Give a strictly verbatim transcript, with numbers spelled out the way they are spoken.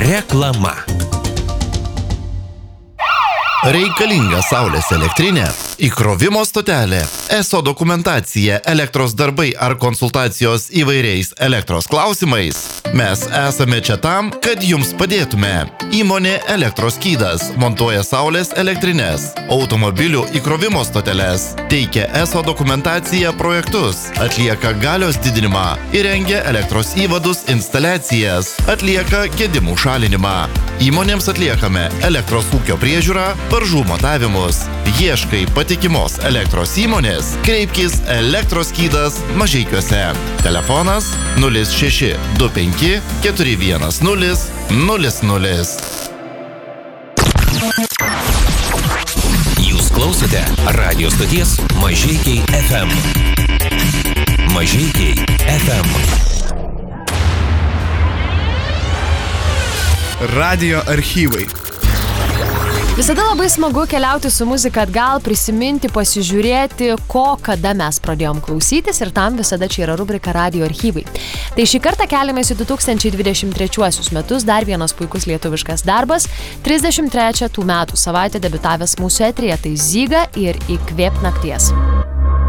Reklama. Reikalinga saulės elektrinė, įkrovimo stotelė, eso dokumentacija, elektros darbai ar konsultacijos įvairiais elektros klausimais. Mes esame čia tam, kad jums padėtume. Įmonė Elektros skydas montuoja saulės elektrines, automobilių įkrovimo stoteles, teikia eso dokumentaciją projektus, atlieka galios didinimą, įrengia elektros įvadus instaliacijas, atlieka gedimų šalinimą. Įmonėms atliekame elektros ūkio priežiūrą, varžų matavimus. Ieškai patikimos elektros įmonės, kreipkis Elektros skydas Mažeikiuose. Telefonas nulis šeši du penki keturi vienas nulis nulis nulis. Jūs klausote radio stoties Mažeikiai ef em. Mažeikiai ef em. Radio archyvai. Visada labai smagu keliauti su muzika atgal, prisiminti, pasižiūrėti, ko kada mes pradėjom klausytis, ir tam visada čia yra rubrika Radio archyvai. Tai šį kartą keliamės į du tūkstančiai dvidešimt trečiuosius metus, dar vienas puikus lietuviškas darbas, trisdešimt trečią tų metų savaitę debiutavęs mūsų eteryje, tai Zyga ir Įkvėp nakties.